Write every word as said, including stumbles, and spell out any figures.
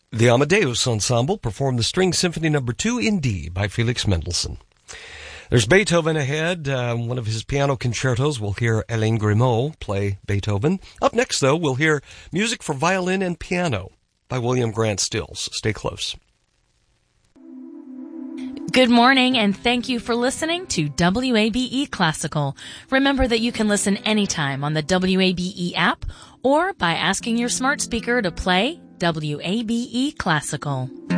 The Amadeus Ensemble performed the String Symphony Number two in D by Felix Mendelssohn. There's Beethoven ahead. Uh, one of his piano concertos. We'll hear Alain Grimaud play Beethoven. Up next, though, we'll hear music for violin and piano by William Grant Stills. Stay close. Good morning, and thank you for listening to W A B E Classical. Remember that you can listen anytime on the W A B E app or by asking your smart speaker to play W A B E Classical.